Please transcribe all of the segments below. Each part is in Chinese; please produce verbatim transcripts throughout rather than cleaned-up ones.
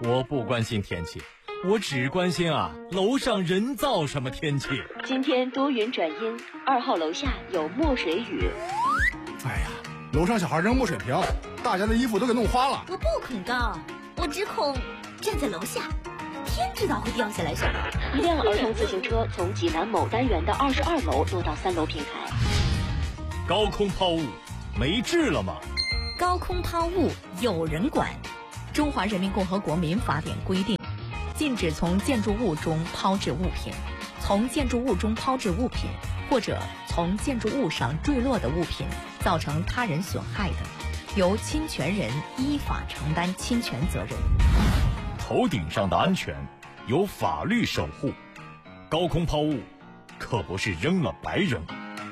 我不关心天气，我只关心啊楼上人造什么天气。 今天多云转阴，二号楼下有墨水雨。 哎呀，楼上小孩扔墨水瓢，大家的衣服都给弄花了。 我不恐高，我只恐站在楼下，天知道会掉下来什么。 一辆儿童自行车从济南某单元的二十二楼落到三楼平台。 高空抛物没治了吗？ 高空抛物有人管。中华人民共和国民法典规定，禁止从建筑物中抛掷物品，从建筑物中抛掷物品或者从建筑物上坠落的物品造成他人损害的，由侵权人依法承担侵权责任。 头顶上的安全由法律守护，高空抛物可不是扔了白扔。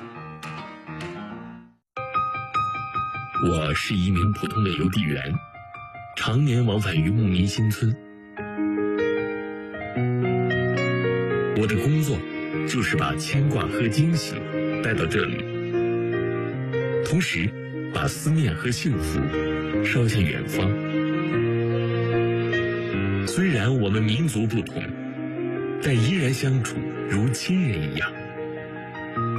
我是一名普通的邮递员，常年往返于牧民新村。我的工作就是把牵挂和惊喜带到这里，同时把思念和幸福捎向远方。虽然我们民族不同，但依然相处如亲人一样。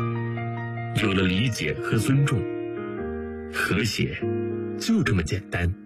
有了理解和尊重，和谐就这么简单。